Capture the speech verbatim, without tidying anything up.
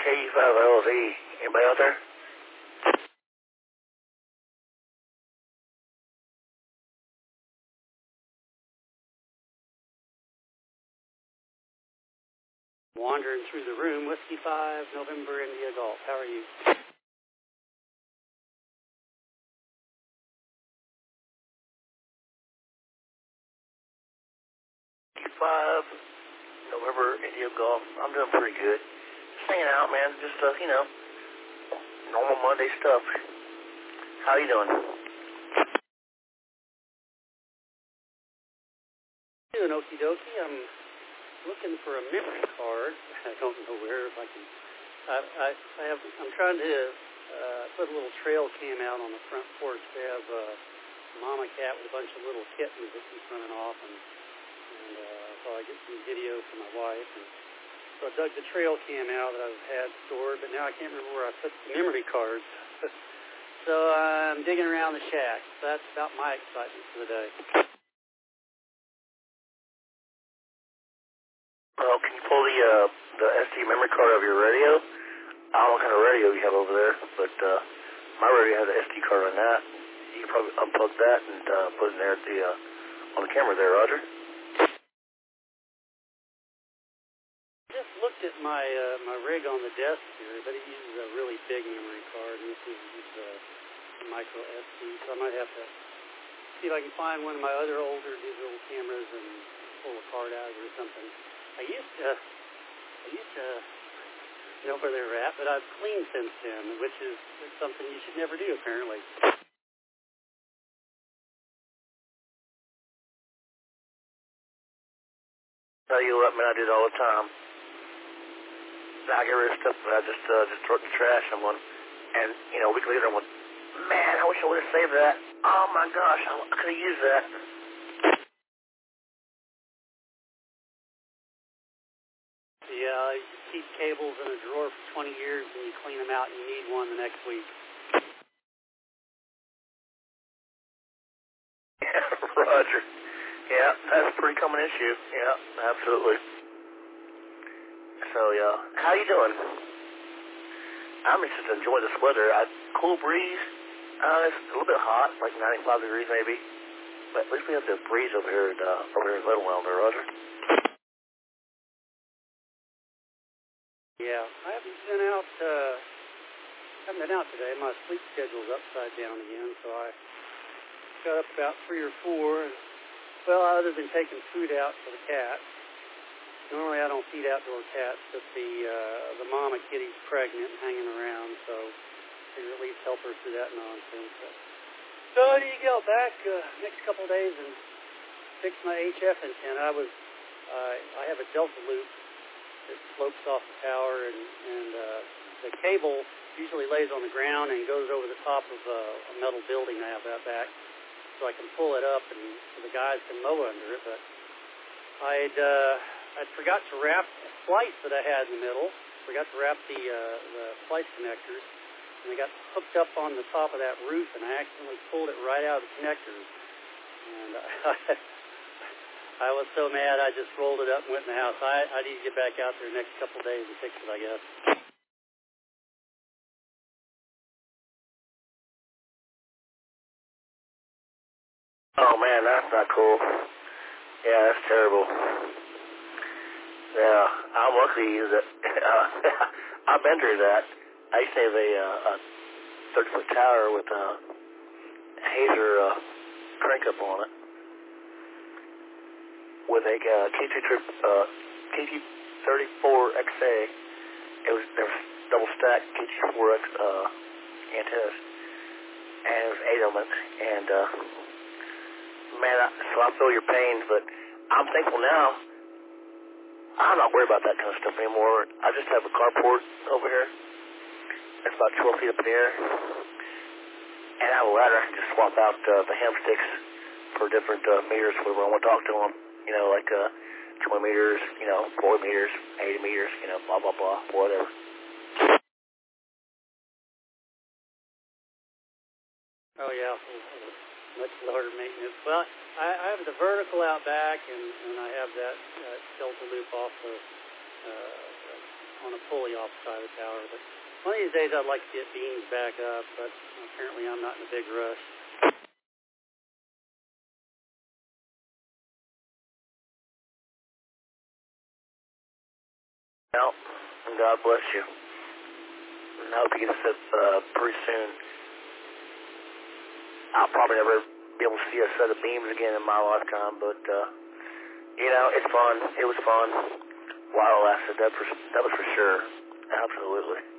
K U five L Z. Anybody out there? Wandering through the room, Whiskey five, November, India Golf. How are you? five, November, India Golf. I'm doing pretty good. Just hanging out, man. Just, uh, you know, normal Monday stuff. How you doing? Doing okie dokie. I'm looking for a memory card. I don't know where, if I can. I, I, I have, I'm trying to uh, put a little trail cam out on the front porch. They have a mama cat with a bunch of little kittens that keep running off, and, and uh, so I get some video from my wife. And so I dug the trail cam out that I've had stored, but now I can't remember where I put the memory cards. So I'm digging around the shack. That's about my excitement for the day. Well, can you pull the uh, the S D memory card of your radio? I don't know what kind of radio you have over there, but uh, my radio has an S D card on that. You can probably unplug that and uh, put it in there at the uh, on the camera there, Roger. Just looked at my uh, my rig on the desk here, but it uses a really big memory card, and this is just a micro S D, so I might have to see if I can find one of my other older digital cameras and pull a card out of it or something. I used to, I used to know where they were at, but I've cleaned since then, which is something you should never do, apparently. Tell you what, man, I do it all the time. I get rid of stuff, but I just uh, just throw it in the trash. I'm going, and you know, a week later, I'm going, man, I wish I would have saved that. Oh my gosh, I, I could have used that. Yeah, you keep cables in a drawer for twenty years, and you clean them out, and you need one the next week. Yeah, Roger. Yeah, that's a pretty common issue. Yeah, absolutely. So, yeah, how you doing? I'm just enjoying this weather. I, cool breeze. Uh, it's a little bit hot, like ninety-five degrees maybe. But at least we have the breeze over here at, uh, over here in Little Round there, Roger. Yeah, I haven't been out, uh, haven't been out today. My sleep schedule's upside down again, so I got up about three or four. And, well, other than taking food out for the cats. Normally I don't feed outdoor cats, but the uh, the mama kitty's pregnant and hanging around, so I figure at least help her through that nonsense. So, so I need to get back uh, next couple of days and fix my H F antenna. I was, uh, I have a Delta loop that slopes off the tower, and, and uh, the cable usually lays on the ground and goes over the top of a, a metal building I have out back, so I can pull it up and so the guys can mow under it. But I'd uh, I'd forgot to wrap the splice that I had in the middle. Forgot to wrap the uh, the splice connectors, and they got hooked up on the top of that roof, and I accidentally pulled it right out of the connectors. And I, I was so mad, I just rolled it up and went in the house. I, I need to get back out there the next couple of days and fix it, I guess. Oh, man, that's not cool. Yeah, that's terrible. Yeah, I'm lucky that uh, I've been through that. I used to have a, uh, a thirty-foot tower with a Hazer uh, crank up on it with a uh, K T thirty-four X A. It was there was double stacked K T thirty-four X uh, antennas, and it was eight of them. And uh, man, I, so I feel your pain, but I'm thankful now. I'm not worried about that kind of stuff anymore. I just have a carport over here. It's about twelve feet up in the air. And I have a ladder. I can just swap out uh, the ham sticks for different uh, meters, whatever I want to talk to them. You know, like uh, twenty meters, you know, forty meters, eighty meters, you know, blah, blah, blah, whatever. Oh, yeah. Much lower maintenance. Well, I, I have the vertical out back, and, and I have that uh, Delta loop off the, uh, on a pulley off the side of the tower. But one of these days I'd like to get beams back up, but apparently I'm not in a big rush. Well, God bless you. And I hope you get this up uh, pretty soon. I'll probably never be able to see a set of beams again in my lifetime, but, uh, you know, it's fun. It was fun while it lasted. That, for, that was for sure. Absolutely.